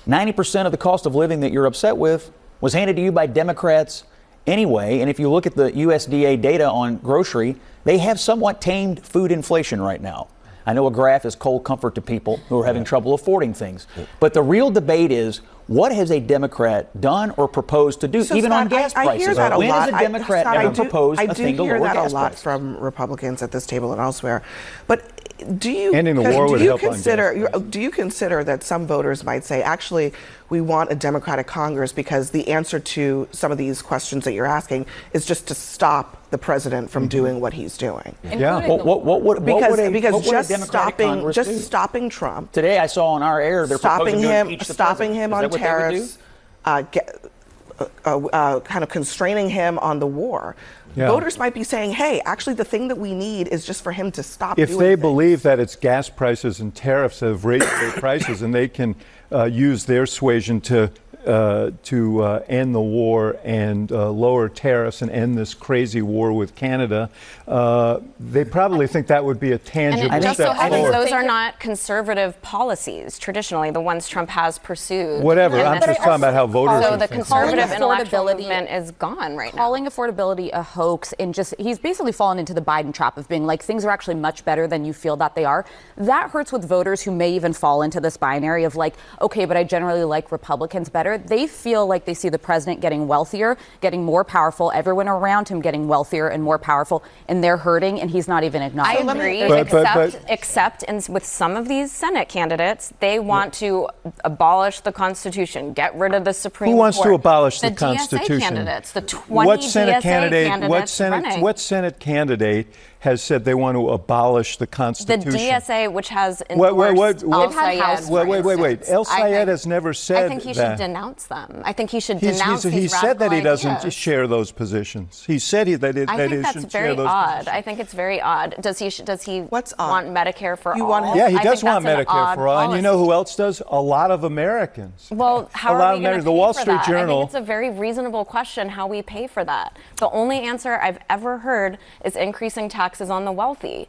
90% of the cost of living that you're upset with was handed to you by Democrats anyway. And if you look at the USDA data on grocery, they have somewhat tamed food inflation right now. I know a graph is cold comfort to people who are having trouble affording things. But the real debate is, what has a Democrat done or proposed to do, even on gas prices? I hear that a when lot. has a Democrat ever proposed a thing to lower gas prices? I do hear that a lot from Republicans at this table and elsewhere. But do you consider that some voters might say, actually, we want a Democratic Congress because the answer to some of these questions that you're asking is just to stop the president from doing what he's doing? Yeah. Because just stopping Trump. Today I saw on our air they're stopping him on tariffs, kind of constraining him on the war. Yeah. Voters might be saying, hey, actually the thing that we need is just for him to stop doing things. If they believe that it's gas prices and tariffs that have raised their prices, and they can use their suasion to end the war and lower tariffs and end this crazy war with Canada, they probably think that would be a tangible step forward. Those are not conservative policies, traditionally, the ones Trump has pursued. Whatever, I'm just talking about how voters So the conservative intellectual movement is gone right now. Calling affordability a hoax, and he's basically fallen into the Biden trap of being like, things are actually much better than you feel that they are. That hurts with voters who may even fall into this binary of like, okay, but I generally like Republicans better. They feel like they see the president getting wealthier, getting more powerful, everyone around him getting wealthier and more powerful, and they're hurting, and he's not even acknowledging. I agree, except with some of these Senate candidates, they want to abolish the Constitution, get rid of the Supreme Court. Who wants to abolish the Constitution? DSA candidates, the 20 DSA candidates what Senate candidate has said they want to abolish the Constitution? The DSA, which has endorsed Wait. El Sayed has never said that. I think he should denounce them. I think he should denounce these He said that he doesn't ideas. Share those positions. He said that he shouldn't share those positions. I think it's very odd. Does he want Medicare for all? Yeah, he does want Medicare for all. And you know who else does? A lot of Americans. Well, how are we going to pay the Wall Street for that? Journal. I think it's a very reasonable question how we pay for that. The only answer I've ever heard is increasing taxes on the wealthy.